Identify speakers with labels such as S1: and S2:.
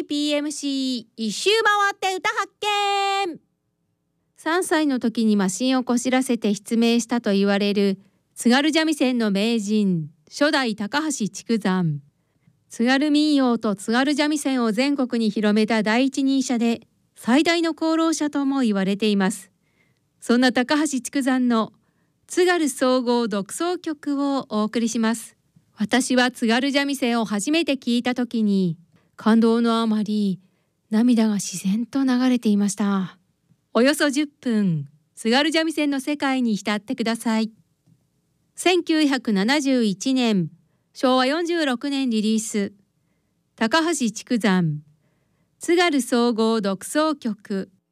S1: TBPMC 一周回って歌発見。3歳の時にマシンをこしらせて失明したと言われる津軽三味線の名人、初代高橋竹山。津軽民謡と津軽三味線を全国に広めた第一人者で、最大の功労者とも言われています。そんな高橋竹山の津軽総合独奏曲をお送りします。私は津軽三味線を初めて聞いた時に、感動のあまり涙が自然と流れていました。およそ10分、津軽三味線の世界に浸ってください。1971年、昭和46年リリース、高橋竹山、津軽総合独奏曲。